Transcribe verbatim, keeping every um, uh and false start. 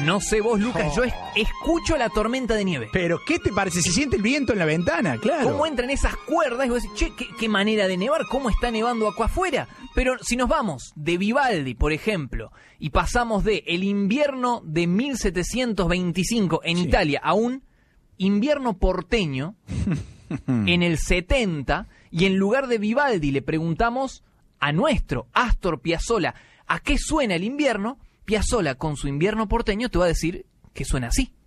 No sé vos, Lucas, Oh. yo es- escucho la tormenta de nieve. Pero, ¿qué te parece? Se siente el viento en la ventana, claro. ¿Cómo entran esas cuerdas? Y vos decís, che, ¿qué, qué manera de nevar, ¿cómo está nevando acá afuera? Pero si nos vamos de Vivaldi, por ejemplo, y pasamos de el invierno de mil setecientos veinticinco en Sí. Italia a un invierno porteño en el setenta, y en lugar de Vivaldi le preguntamos a nuestro Astor Piazzolla, ¿a qué suena el invierno? Piazzolla con su invierno porteño te va a decir que suena así.